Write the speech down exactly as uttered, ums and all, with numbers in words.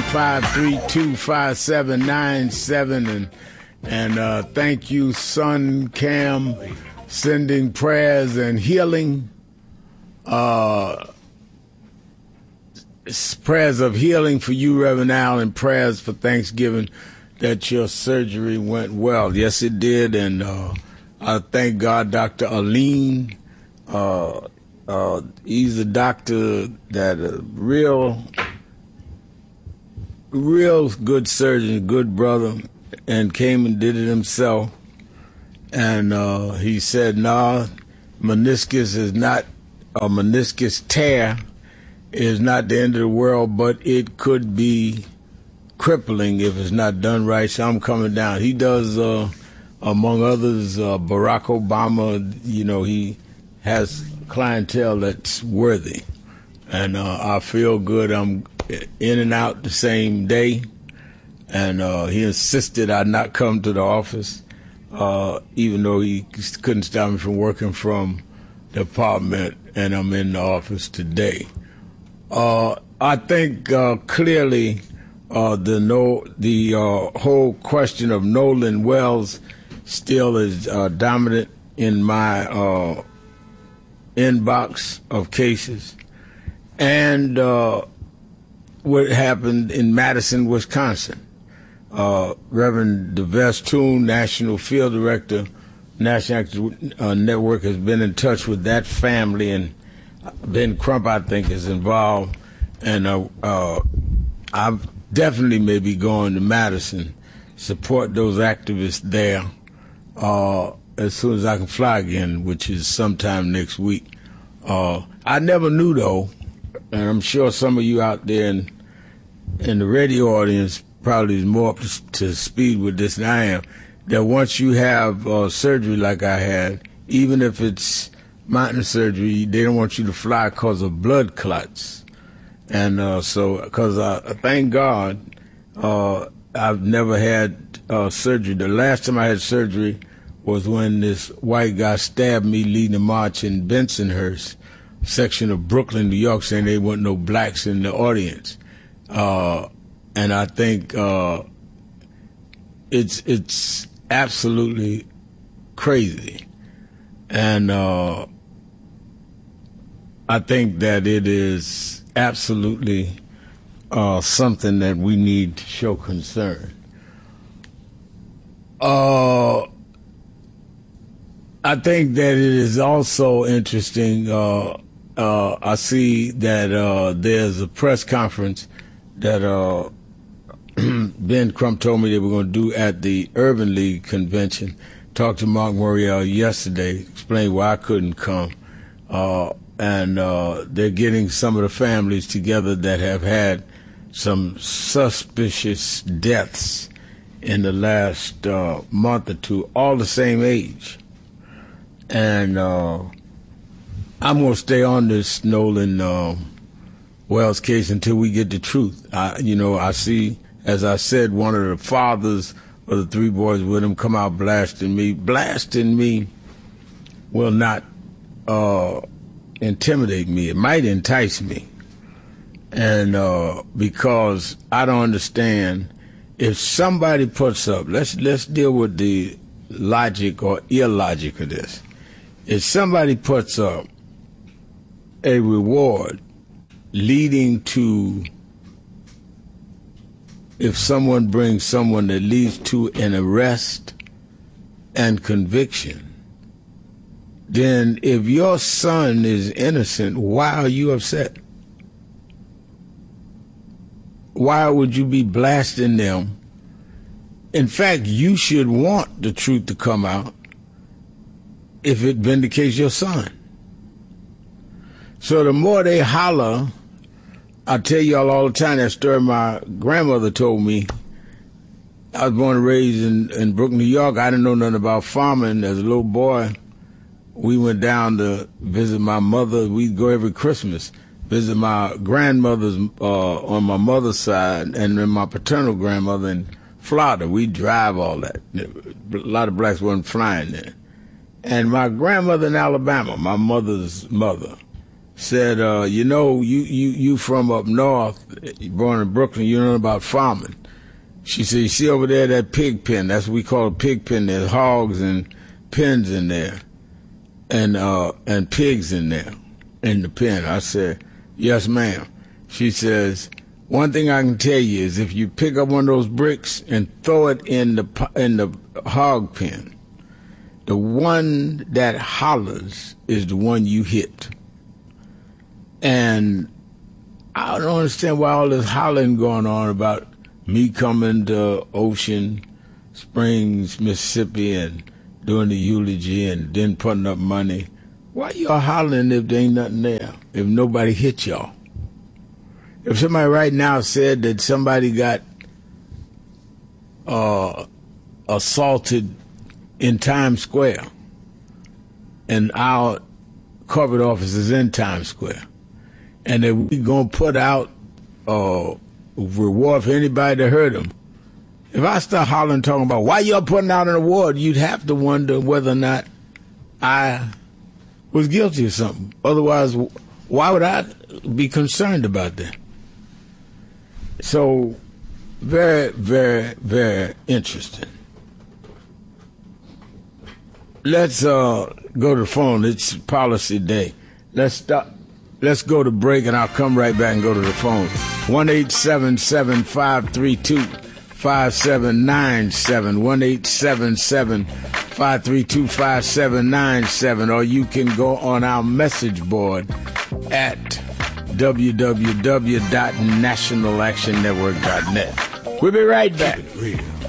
five three two, five seven nine seven. And, and uh, thank you, Son Cam, sending prayers and healing. Uh, prayers of healing for you, Reverend Al, and prayers for Thanksgiving that your surgery went well. Yes, it did. And uh, I thank God, Doctor Aline. Uh, uh, he's a doctor that a real, real good surgeon, good brother, and came and did it himself. And uh, he said, nah, meniscus is not, a meniscus tear is not the end of the world, but it could be crippling if it's not done right. So I'm coming down. He does, uh, among others, uh, Barack Obama. You know, he has clientele that's worthy, and uh, I feel good. I'm in and out the same day, and uh, he insisted I not come to the office, uh, even though he couldn't stop me from working from the apartment, and I'm in the office today. Uh, I think uh, clearly uh, the no the uh, whole question of Nolan Wells still is uh, dominant in my uh, inbox of cases, and uh, what happened in Madison, Wisconsin. Uh, Reverend DeVest Toon, National Field Director, National uh, Network, has been in touch with that family, and Ben Crump, I think, is involved, and uh, uh, I definitely may be going to Madison, support those activists there uh, as soon as I can fly again, which is sometime next week. Uh, I never knew, though, and I'm sure some of you out there in, in the radio audience probably is more up to, to speed with this than I am, that once you have uh, surgery like I had, even if it's mountain surgery, they don't want you to fly because of blood clots. And uh, so, because uh, thank God, uh, I've never had uh, surgery. The last time I had surgery was when this white guy stabbed me leading a march in Bensonhurst, section of Brooklyn, New York, saying there weren't no blacks in the audience. Uh, and I think uh, it's it's absolutely crazy. And uh, I think that it is absolutely uh, something that we need to show concern. Uh, I think that it is also interesting. Uh, uh, I see that uh, there's a press conference that uh, Ben Crump told me they were going to do at the Urban League convention. Talked to Mark Morial yesterday, explained why I couldn't come. Uh, and uh, they're getting some of the families together that have had some suspicious deaths in the last uh, month or two, all the same age. And uh, I'm going to stay on this Nolan uh, Wells case until we get the truth. I, you know, I see, as I said, one of the fathers of the three boys with him come out blasting me. Blasting me will not uh, intimidate me. It might entice me. And uh, because I don't understand, if somebody puts up, let's let's deal with the logic or illogic of this. If somebody puts up a reward leading to, if someone brings someone that leads to an arrest and conviction, then if your son is innocent, why are you upset? Why would you be blasting them? In fact, you should want the truth to come out if it vindicates your son. So the more they holler, I tell y'all all the time that story my grandmother told me. I was born and raised in, in Brooklyn, New York. I didn't know nothing about farming. As a little boy, we went down to visit my mother. We'd go every Christmas, visit my grandmother's uh, on my mother's side, and then my paternal grandmother in Florida. We'd drive all that. A lot of blacks wasn't flying there. And my grandmother in Alabama, my mother's mother, said, uh, you know, you, you, you from up north, born in Brooklyn, you know about farming. She said, you see over there that pig pen, that's what we call a pig pen. There's hogs and pens in there and uh, and pigs in there in the pen. I said, yes, ma'am. She says, one thing I can tell you is if you pick up one of those bricks and throw it in the in the hog pen, the one that hollers is the one you hit. And I don't understand why all this hollering going on about me coming to Ocean Springs, Mississippi, and doing the eulogy and then putting up money. Why y'all hollering if there ain't nothing there, if nobody hit y'all? If somebody right now said that somebody got uh, assaulted in Times Square and our corporate office is in Times Square, and that we going to put out uh, reward for anybody that hurt them, if I start hollering talking about why y'all putting out an award, you'd have to wonder whether or not I was guilty of something. Otherwise, why would I be concerned about that? So, very, very, very interesting. Let's uh, go to the phone. It's policy day. Let's stop. Let's go to break, and I'll come right back and go to the phone. one eight seven seven, five three two, five seven nine seven. one eight seven seven, five three two, five seven nine seven. Or you can go on our message board at w w w dot national action network dot net. We'll be right back.